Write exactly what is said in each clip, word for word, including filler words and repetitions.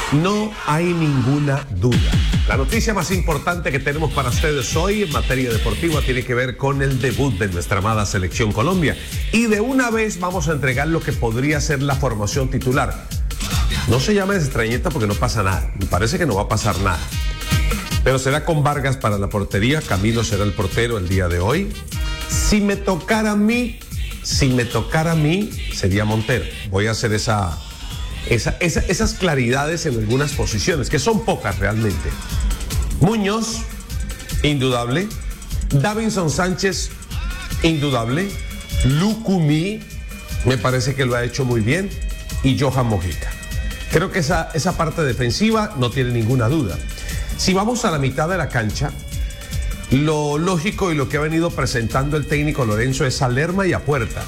No hay ninguna duda. La noticia más importante que tenemos para ustedes hoy en materia deportiva tiene que ver con el debut de nuestra amada Selección Colombia. Y de una vez vamos a entregar lo que podría ser la formación titular. No se llama extrañeta porque no pasa nada. Me parece que no va a pasar nada. Pero será con Vargas para la portería. Camilo será el portero el día de hoy. Si me tocara a mí, si me tocara a mí, sería Montero. Voy a hacer esa... Esa, esa, esas claridades en algunas posiciones, que son pocas realmente. Muñoz, indudable. Davinson Sánchez, indudable. Lucumí, me parece que lo ha hecho muy bien. Y Johan Mojica. Creo que esa, esa parte defensiva no tiene ninguna duda. Si vamos a la mitad de la cancha, lo lógico y lo que ha venido presentando el técnico Lorenzo es a Lerma y a Puerta.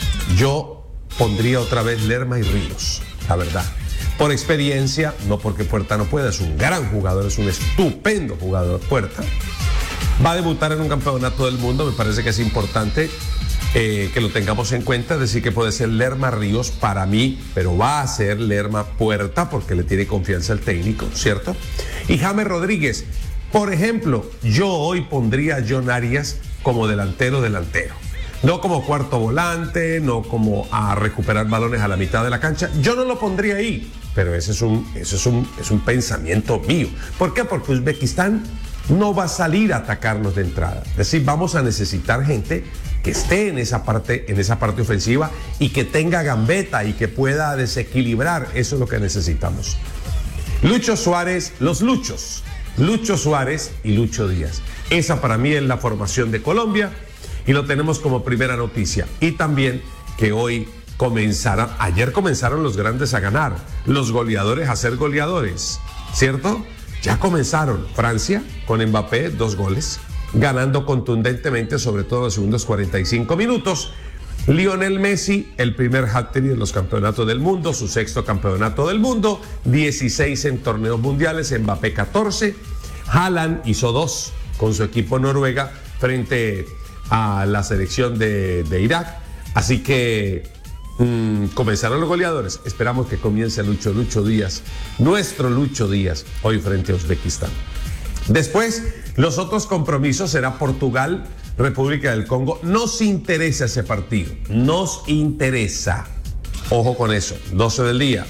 Yo pondría otra vez Lerma y Ríos. La verdad, por experiencia, no porque Puerta no pueda, es un gran jugador, es un estupendo jugador Puerta. Va a debutar en un campeonato del mundo, me parece que es importante eh, que lo tengamos en cuenta, es decir, que puede ser Lerma Ríos para mí, pero va a ser Lerma Puerta porque le tiene confianza el técnico, ¿cierto? Y James Rodríguez, por ejemplo, yo hoy pondría a John Arias como delantero delantero. No como cuarto volante, no como a recuperar balones a la mitad de la cancha. Yo no lo pondría ahí, pero ese es un, ese es un, es un pensamiento mío. ¿Por qué? Porque Uzbekistán no va a salir a atacarnos de entrada. Es decir, vamos a necesitar gente que esté en esa parte, en esa parte ofensiva y que tenga gambeta y que pueda desequilibrar. Eso es lo que necesitamos. Lucho Suárez, los Luchos. Lucho Suárez y Lucho Díaz. Esa para mí es la formación de Colombia. Y lo tenemos como primera noticia. Y también que hoy comenzaron, ayer comenzaron los grandes a ganar, los goleadores a ser goleadores, ¿cierto? Ya comenzaron. Francia con Mbappé, dos goles, ganando contundentemente, sobre todo en los segundos cuarenta y cinco minutos. Lionel Messi, el primer hat-trick de los campeonatos del mundo, su sexto campeonato del mundo, dieciséis en torneos mundiales, Mbappé catorce. Haaland hizo dos con su equipo Noruega frente a la selección de, de Irak. Así que mmm, comenzaron los goleadores. Esperamos que comience Lucho, Lucho Díaz, nuestro Lucho Díaz, hoy frente a Uzbekistán. Después, los otros compromisos será Portugal, República del Congo. Nos interesa ese partido, nos interesa. Ojo con eso, doce del día.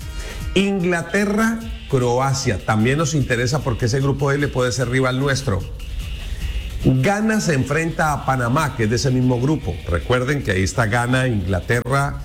Inglaterra, Croacia, también nos interesa porque ese grupo L puede ser rival nuestro. Ghana se enfrenta a Panamá, que es de ese mismo grupo. Recuerden que ahí está Ghana, Inglaterra,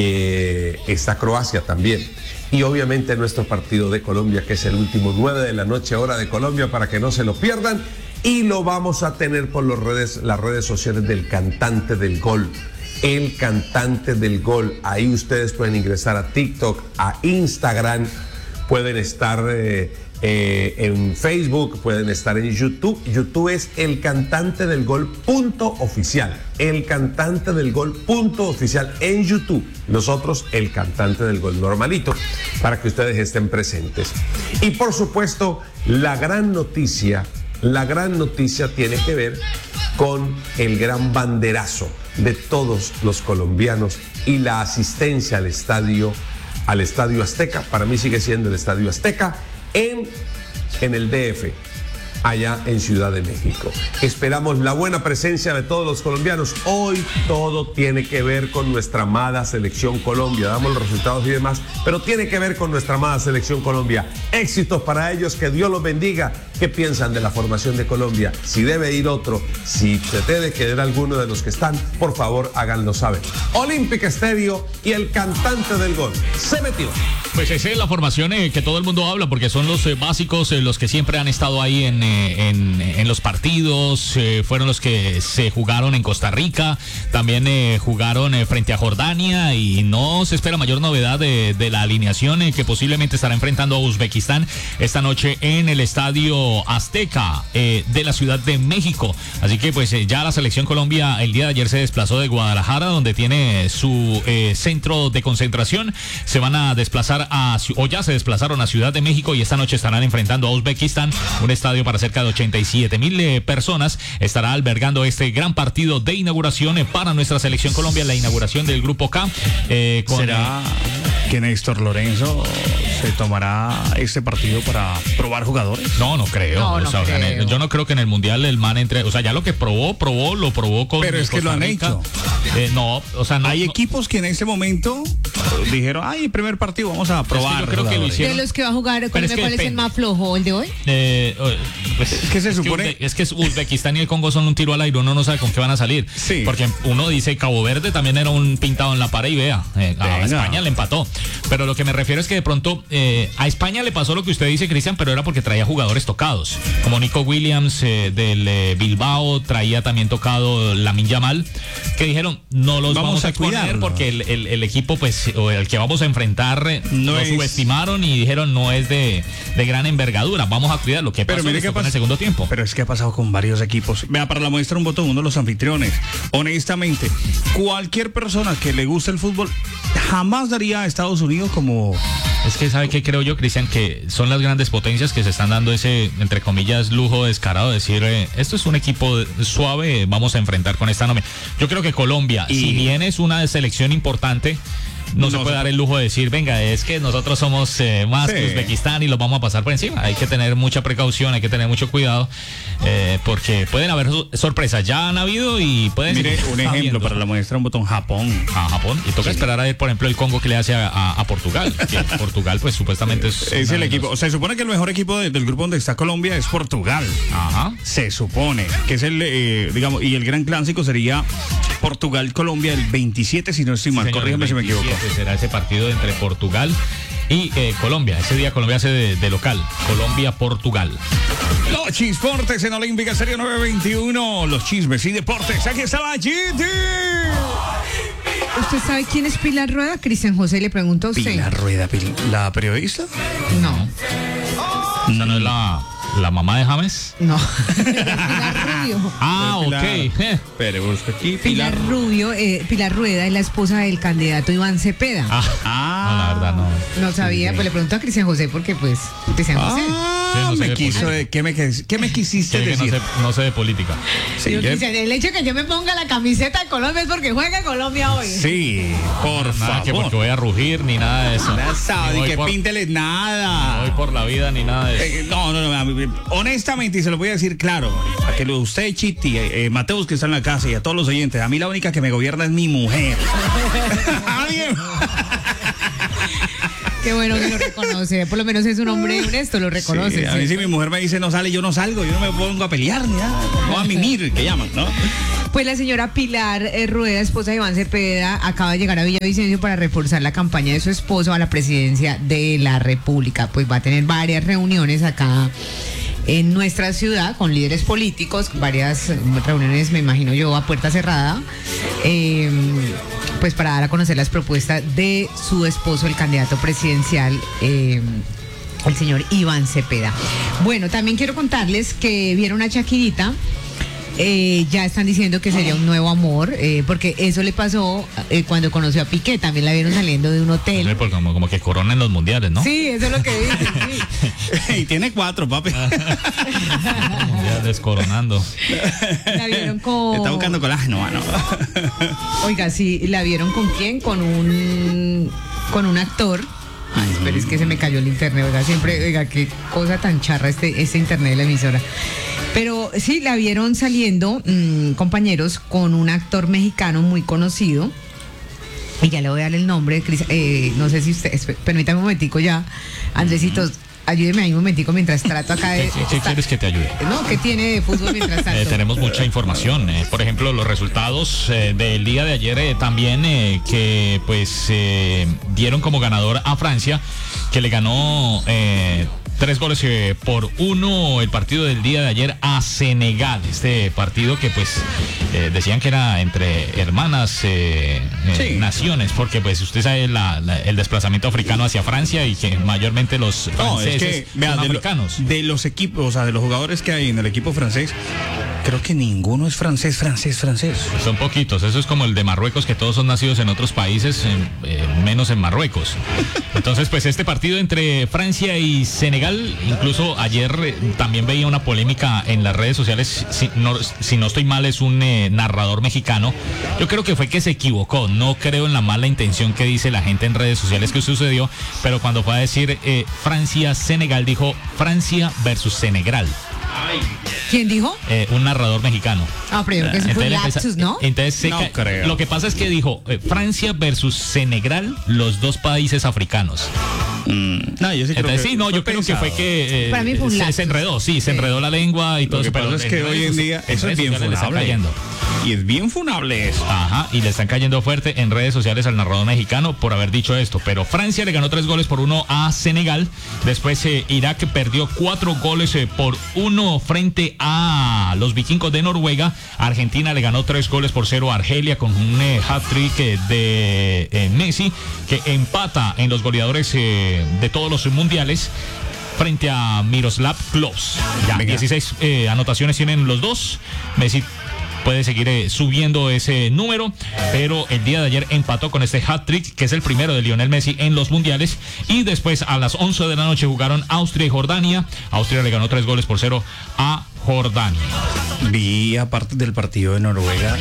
eh, está Croacia también. Y obviamente nuestro partido de Colombia, que es el último, nueve de la noche, hora de Colombia, para que no se lo pierdan. Y lo vamos a tener por las redes, las redes sociales del cantante del gol. El cantante del gol. Ahí ustedes pueden ingresar a TikTok, a Instagram, pueden estar... Eh, Eh, en Facebook, pueden estar en YouTube. YouTube es el cantante del gol punto oficial. El cantante del gol punto oficial en YouTube. Nosotros, el cantante del gol normalito, para que ustedes estén presentes. Y por supuesto, la gran noticia, la gran noticia tiene que ver con el gran banderazo de todos los colombianos y la asistencia al estadio, al Estadio Azteca. Para mí sigue siendo el Estadio Azteca. En, en el D F, allá en Ciudad de México. Esperamos la buena presencia de todos los colombianos. Hoy todo tiene que ver con nuestra amada Selección Colombia. Damos los resultados y demás, pero tiene que ver con nuestra amada Selección Colombia. Éxitos para ellos, que Dios los bendiga. ¿Qué piensan de la formación de Colombia? Si debe ir otro, si se debe quedar alguno de los que están, por favor háganlo saber. Olímpica Estéreo y el cantante del gol se metió. Pues esa es la formación eh, que todo el mundo habla, porque son los eh, básicos, eh, los que siempre han estado ahí en, eh, en, en los partidos, eh, fueron los que se jugaron en Costa Rica, también eh, jugaron eh, frente a Jordania, y no se espera mayor novedad de, de la alineación eh, que posiblemente estará enfrentando a Uzbekistán esta noche en el Estadio Azteca eh, de la Ciudad de México. Así que pues eh, ya la Selección Colombia el día de ayer se desplazó de Guadalajara, donde tiene su eh, centro de concentración. Se van a desplazar a, o ya se desplazaron a Ciudad de México, y esta noche estarán enfrentando a Uzbekistán. Un estadio para cerca de ochenta y siete mil eh, personas estará albergando este gran partido de inauguración eh, para nuestra Selección Colombia, la inauguración del Grupo K. Eh, con, ¿Será que Néstor Lorenzo se tomará este partido para probar jugadores? No, no creo. No, no o sea, creo. en el- yo no creo que en el Mundial el man entre, o sea, ya lo que probó, probó, lo probó con Pero es que Costa lo han Rica. hecho. Eh, no, o sea, no, Hay no- equipos que en ese momento dijeron, ay, primer partido, vamos a probar. yo creo que lo jugadores. hicieron. De los que va a jugar, Pero ¿cuál es me que parece el depende. más flojo? ¿El de hoy? Eh, eh, pues, Es que se supone- Uzbe- es que Uzbekistán y el Congo son un tiro al aire, uno no sabe con qué van a salir. Sí. Porque uno dice Cabo Verde también era un pintado en la pared y vea, eh, a Venga. España le empató. Pero lo que me refiero es que de pronto eh, a España le pasó lo que usted dice, Cristian, pero era porque traía jugadores tocados. Como Nico Williams eh, del eh, Bilbao, traía también tocado Lamine Yamal, que dijeron, no los Vamos vamos, a a exponer cuidarlo. porque el, el- el equipo, pues, o el que vamos a enfrentar, eh, No lo es- subestimaron y dijeron, no es de, de gran envergadura, vamos a cuidar lo que Pero pasó mire les qué tocó en pasa. el segundo tiempo. Pero es que ha pasado con varios equipos. Vea, para la muestra un botón, uno de los anfitriones. Honestamente, cualquier persona que le guste el fútbol jamás daría a Estados Unidos como... Es que, ¿sabe qué creo yo, Cristian? Que son las grandes potencias que se están dando ese, entre comillas, lujo descarado de decir, eh, esto es un equipo suave, vamos a enfrentar con esta nómina. Yo creo que Colombia, Y- si bien es una selección importante, no, No se se puede dar puede. el lujo de decir, venga, es que nosotros somos eh, más Sí. que Uzbekistán y los vamos a pasar por encima. Hay que tener mucha precaución, hay que tener mucho cuidado, eh, porque pueden haber so- sorpresas. Ya han habido y pueden Mire, seguir un ejemplo habiendo. para la muestra un botón, Japón. A Japón. Y toca esperar a ver, por ejemplo, el Congo que le hace a, a- a Portugal. Que Portugal, pues supuestamente es. Es una el de equipo. las- Se supone que el mejor equipo de- del grupo donde está Colombia es Portugal. Ajá. Se supone que es el, eh, digamos, y el gran clásico sería Portugal-Colombia el veintisiete, si no estoy mal. Señor, Corrígeme el si me equivoco. veintisiete será ese partido entre Portugal y eh, Colombia. Ese día Colombia hace de, de local. Colombia-Portugal. Los Chisportes en Olímpica Serie nueve veintiuno. Los chismes y deportes. Aquí está la G T. ¿Usted sabe quién es Pilar Rueda? Cristian José le pregunto a usted. Pilar Rueda, Pil- la periodista. No, ¿Esa no es la, la mamá de James? no. Pilar Rubio. Ah, Pilar. ok. Eh. Pero busca aquí. Pilar Rubio, eh, Pilar Rueda es la esposa del candidato Iván Cepeda. Ah, Ah. no, la verdad no. No sabía, pues le pregunto a Cristian José porque pues Cristian José. Ah, Sí, no sé me de quiso, política. de- ¿qué, me, ¿Qué me quisiste Que, que no, decir? sé, no sé de política. Sí, Yo, yo- Cristian, el hecho de que yo me ponga la camiseta de Colombia es porque juega Colombia hoy. sí, por Nada que porque favor. voy a rugir ni nada de eso. Nada, sabe, Ni voy que por- píntele no nada. voy por la vida ni nada de eso. Eh, no, no, no, a mí- honestamente, y se lo voy a decir claro, a que lo- usted, Chiti, eh, eh, Mateus, que está en la casa, y a todos los oyentes, a mí la única que me gobierna es mi mujer. Alguien- Qué bueno que lo reconoce. Por lo menos es un hombre honesto, lo reconoce. Sí, a mí si mi mujer me dice no sale, yo no salgo, yo no me pongo a pelear ni nada, no a mimir, que llaman, ¿no? Pues la señora Pilar eh, Rueda, esposa de Iván Cepeda, acaba de llegar a Villavicencio para reforzar la campaña de su esposo a la presidencia de la República. Pues va a tener varias reuniones acá en nuestra ciudad con líderes políticos, varias eh, reuniones, me imagino yo, a puerta cerrada, eh, pues para dar a conocer las propuestas de su esposo, el candidato presidencial. eh, el señor Iván Cepeda. Bueno, también quiero contarles que vieron a Shakirita. Eh, ya están diciendo que sería un nuevo amor, eh, porque eso le pasó eh, cuando conoció a Piqué, también la vieron saliendo de un hotel. Porque como, como que coronan los mundiales, ¿no? Sí, eso es lo que dicen, sí. Y tiene cuatro, papi. Ya descoronando. La vieron con... Está buscando colágeno, mano. Oiga, sí, la vieron con quién, con un con un actor. Ay, espera, es que se me cayó el internet, oiga, siempre, oiga, qué cosa tan charra este, este internet de la emisora. Pero sí, la vieron saliendo, mmm, compañeros, con un actor mexicano muy conocido. Y ya le voy a dar el nombre, Cris- eh, no sé si usted, esp- permítame un momentico ya, Andresito, ayúdeme ahí un momentico mientras trato acá de... ¿Qué, qué- qué esta- quieres que te ayude? No, ¿qué tiene de fútbol mientras tanto? Eh, tenemos mucha información. eh, por ejemplo, los resultados eh, del día de ayer eh, también eh, que pues eh, dieron como ganador a Francia, que le ganó eh, tres goles eh, por uno el partido del día de ayer a Senegal. Este partido que pues eh, decían que era entre hermanas eh, eh, Sí. naciones, porque pues usted sabe la- la- el desplazamiento africano hacia Francia y que mayormente los No, es franceses que, vea, son de, lo- africanos. de los equipos, o sea, de los jugadores que hay en el equipo francés, creo que ninguno es francés, francés, francés. Son poquitos, eso es como el de Marruecos, que todos son nacidos en otros países, eh, eh, menos en Marruecos. Entonces, pues este partido entre Francia y Senegal, incluso ayer eh, también veía una polémica en las redes sociales, si no, si no estoy mal, es un eh, narrador mexicano. Yo creo que fue que se equivocó, no creo en la mala intención que dice la gente en redes sociales que sucedió, pero cuando fue a decir eh, Francia-Senegal, dijo Francia versus Senegal. ¿Quién dijo? Eh, un narrador mexicano. Ah, pero yo creo que eso fue un lapsus, ¿no? Entonces, se No ca- creo. lo que pasa es que dijo eh, Francia versus Senegal, los dos países africanos. Mm, no, yo sí creo Entonces, que sí, no, fue yo creo que pensado. fue que eh, Para mí fue un se, lapsus. se enredó, sí, se Sí. enredó la lengua y todo Lo que eso. pasa pero es en que redes hoy en soci- día en eso es redes bien sociales le están funable. cayendo. Y es bien funable eso. Ajá, y le están cayendo fuerte en redes sociales al narrador mexicano por haber dicho esto. Pero Francia le ganó tres goles por uno a Senegal. Después eh, Irak perdió cuatro goles eh, por uno frente a los vikingos de Noruega. Argentina le ganó tres goles por cero a Argelia con un eh, hat-trick eh, de eh, Messi, que empata en los goleadores eh, de todos los mundiales frente a Miroslav Klose. Ya, Venga. dieciséis eh, anotaciones tienen los dos. Messi puede seguir eh, subiendo ese número, pero el día de ayer empató con este hat-trick, que es el primero de Lionel Messi en los mundiales. Y después a las once de la noche jugaron Austria y Jordania. Austria le ganó tres goles por cero a Jordania. Vi aparte del partido de Noruega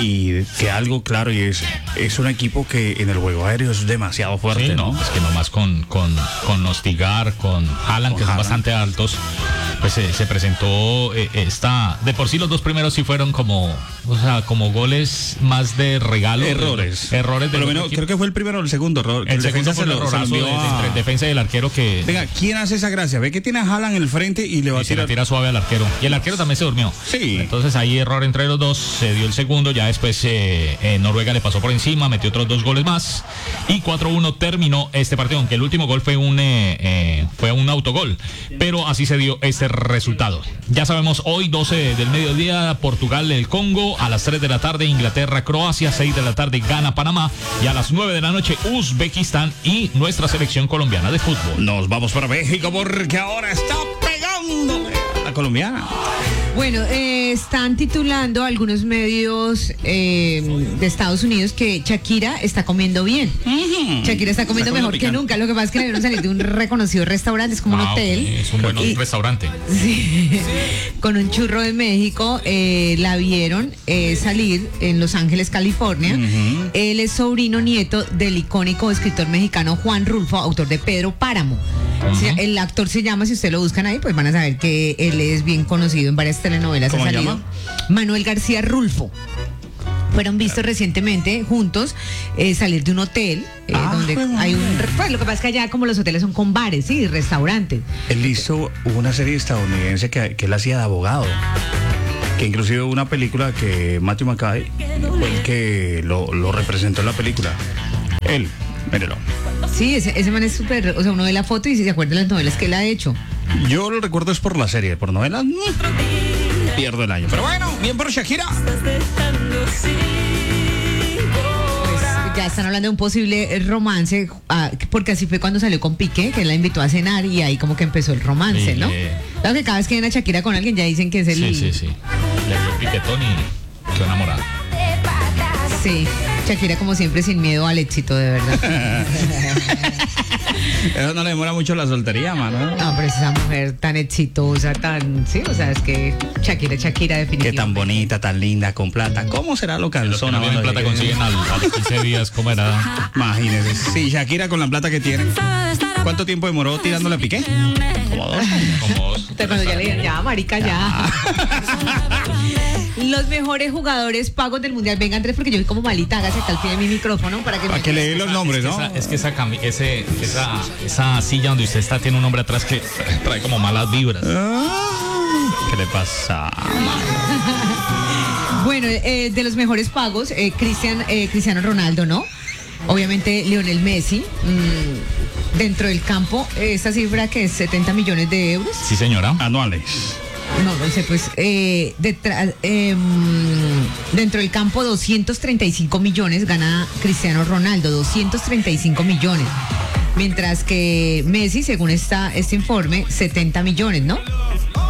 y que algo claro, y es, es un equipo que en el juego aéreo es demasiado fuerte, Sí, ¿no? no, es que nomás con, con, con Ostigar, con Haaland, que son Haaland. bastante altos, pues eh, se presentó eh, esta. De por sí los dos primeros sí fueron como, o sea, como goles más de regalo. Errores. Errores de Por lo menos, creo que fue el primero o el segundo error. el segundo fue se el lo- se lo errorazo de, envió a- entre el defensa y el arquero que Venga, ¿quién hace esa gracia? Ve que tiene a Haaland en el frente y le va y a se la tirar. tira suave al arquero. Y el arquero también se durmió. Sí. Entonces ahí error entre los dos, se dio el segundo, ya después eh, eh, Noruega le pasó por encima, metió otros dos goles más y cuatro uno terminó este partido, aunque el último gol fue un eh, eh, fue un autogol, pero así se dio este resultado. Ya sabemos, hoy doce del mediodía, Portugal, el Congo, a las tres de la tarde, Inglaterra, Croacia, seis de la tarde, Ghana, Panamá, y a las nueve de la noche, Uzbekistán y nuestra selección colombiana de fútbol. Nos vamos para México porque ahora está pegando la colombiana. Bueno, eh, están titulando algunos medios eh, de Estados Unidos que Shakira está comiendo bien. Shakira está comiendo Está mejor comiendo que picante. nunca. Lo que pasa es que le vieron salir de un reconocido restaurante, es como un Ah, hotel. ok, es un buen Y- restaurante. Sí, con un churro de México, eh, la vieron eh, salir en Los Ángeles, California. Él es sobrino nieto del icónico escritor mexicano Juan Rulfo, autor de Pedro Páramo. O sea, el actor se llama, si ustedes lo buscan ahí, pues van a saber que él es bien conocido en varias telenovelas. ¿Cómo ha se salido. llama? Manuel García Rulfo. Fueron vistos recientemente juntos eh, salir de un hotel eh, Ah, donde bueno. hay un... Pues lo que pasa es que allá como los hoteles son con bares, sí, restaurantes. Él hizo una serie estadounidense que, que él hacía de abogado. Que inclusive hubo una película que Matthew McConaughey fue el que lo, lo representó en la película. Él, mírelo. Sí, ese, ese man es súper, o sea, uno ve la foto y si se acuerda de las novelas que él ha hecho. Yo lo recuerdo es por la serie, por novelas. mm, Pierdo el año. Pero bueno, bien por Shakira. Pues ya están hablando de un posible eh, romance, ah, porque así fue cuando salió con Piqué, que él la invitó a cenar y ahí como que empezó el romance, Sí, ¿no? eh. Claro que cada vez que viene a Shakira con alguien ya dicen que es el... Sí, sí, sí. Le dio piquetón y quedó enamorada. Sí, Shakira como siempre sin miedo al éxito, de verdad. Eso no le demora mucho la soltería, mano. No, pero es esa mujer tan exitosa, tan... Sí, o sea, es que Shakira, Shakira Qué definitivamente. tan bonita, tan linda, con plata. ¿Cómo será lo Los que calzona? no tienen cuando plata llegue? consiguen al- a los quince días, ¿cómo era? Imagínese. Sí, Shakira con la plata que tiene. ¿Cuánto tiempo demoró tirándole a Piqué? Como dos años. Como dos. Pero cuando ya le digan, ya, marica, ya. Los mejores jugadores pagos del mundial. Venga, Andrés, porque yo soy como malita, hágase acá al pie de mi micrófono para que Para me... que le dé los nombres, Es que ¿no? esa, es que esa, cami- ese, esa, esa silla donde usted está tiene un hombre atrás que trae como malas vibras. ¿Qué le pasa? Bueno, eh, de los mejores pagos, eh, Cristian, eh, Cristiano Ronaldo, ¿no? Obviamente Lionel Messi. mm, dentro del campo, eh, esta cifra que es setenta millones de euros. Sí, señora. Anuales. No, no sé, pues eh, detrás, eh, mm, dentro del campo doscientos treinta y cinco millones gana Cristiano Ronaldo, doscientos treinta y cinco millones. Mientras que Messi, según esta, este informe, setenta millones, ¿no?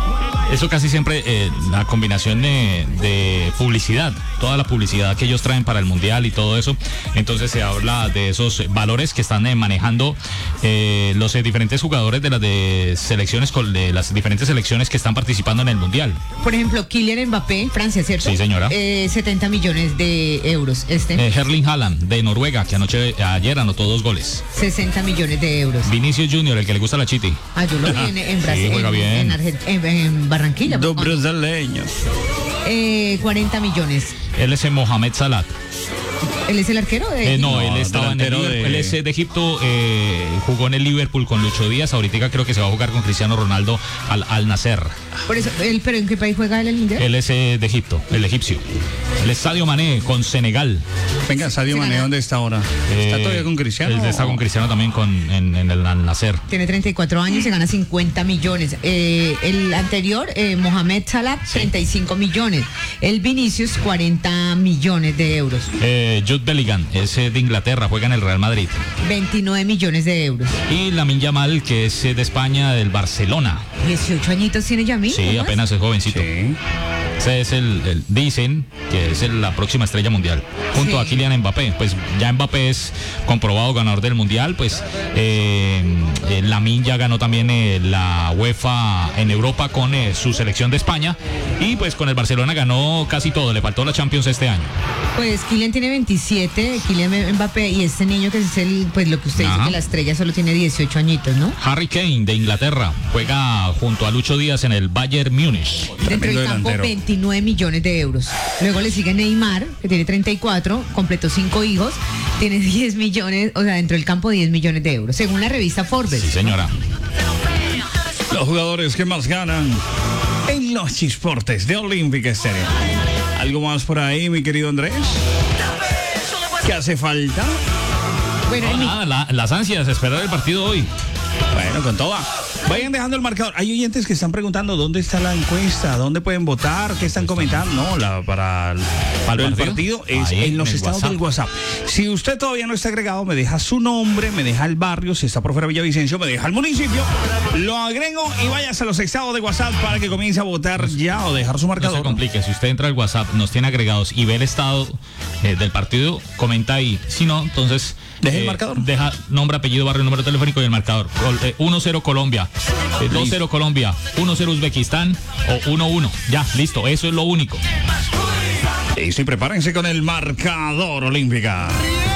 eso casi siempre, eh, la combinación de, de publicidad, toda la publicidad que ellos traen para el Mundial y todo eso, entonces se habla de esos valores que están eh, manejando eh, los eh, diferentes jugadores de las de selecciones, de las diferentes selecciones que están participando en el Mundial. Por ejemplo, Kylian Mbappé, Francia, ¿cierto? Sí, señora. Eh, setenta millones de euros. Este. Eh, Erling Haaland, de Noruega, que anoche, ayer anotó dos goles. sesenta millones de euros. Vinicius Junior, el que le gusta la chiti. Ah, yo lo vi en, en Brasil, sí, juega en, bien. en, Argent- en, en Barranquilla. Dos brasileños. Eh, cuarenta millones. Él es eh, Mohamed Salah. ¿Él es el arquero? De Eh, no, No, él estaba en el delantero Liverpool, de- él es eh, de Egipto, eh, jugó en el Liverpool con Lucho Díaz, ahorita creo que se va a jugar con Cristiano Ronaldo al, al Nasser. Por eso, él, ¿pero en qué país juega él el Mundial? Él es eh, de Egipto, el egipcio. El Sadio Mané con Senegal. Venga, Sadio Sí, Mané, gana. ¿dónde está ahora? ¿Está Eh, todavía con Cristiano? Él está con Cristiano también con, en, en el Al Nasser. Tiene treinta y cuatro años y gana cincuenta millones. Eh, el anterior, eh, Mohamed Salah, treinta y cinco millones. El Vinicius, cuarenta millones de euros. Eh, Jude Bellingham es eh, de Inglaterra, juega en el Real Madrid. veintinueve millones de euros. Y Lamine Yamal, que es eh, de España, del Barcelona. dieciocho añitos tiene Yamil. Sí, ¿no? apenas es jovencito. Sí. Ese es el, el- dicen que es el- la próxima estrella mundial, junto Sí. a Kylian Mbappé. Pues ya Mbappé es comprobado ganador del mundial, pues eh, eh, Lamine ya ganó también eh, la UEFA en Europa con eh, su selección de España, y pues con el Barcelona ganó casi todo, le faltó la Champions este año. Pues Kylian tiene veintisiete, Kylian Mbappé, y este niño que es el, pues lo que usted Ajá. dice que la estrella solo tiene dieciocho añitos, ¿no? Harry Kane de Inglaterra juega junto a Lucho Díaz en el Bayern Múnich. Dentro Tremendo del campo, delantero. veintinueve millones de euros. Luego le sigue Neymar, que tiene treinta y cuatro, completó cinco hijos, tiene diez millones, o sea, dentro del campo diez millones de euros, según la revista Forbes. Sí, señora. Los jugadores que más ganan en los chisportes de Olímpica Estéreo. ¿Algo más por ahí, mi querido Andrés? ¿Qué hace falta? Bueno, No, en mi- nada, la- las ansias, esperar el partido hoy. Bueno, con toda. Vayan dejando el marcador. Hay oyentes que están preguntando dónde está la encuesta, dónde pueden votar, qué están comentando. No, la, para el, ¿Para el el partido? partido es Ahí, en los en el estados WhatsApp. del WhatsApp. Si usted todavía no está agregado, me deja su nombre, me deja el barrio, si está por fuera de Villavicencio, me deja el municipio, lo agrego y váyase a los estados de WhatsApp para que comience a votar ya o dejar su No marcador. se complique, si usted entra al WhatsApp, nos tiene agregados y ve el estado eh, del partido, comenta ahí. Si no, entonces... Deja el marcador. Deja nombre, apellido, barrio, número telefónico y el marcador. Col- eh, uno cero Colombia, eh, dos cero Colombia, uno cero Uzbekistán o uno uno. Ya, listo, eso es lo único. Y sí, prepárense con el marcador Olímpica.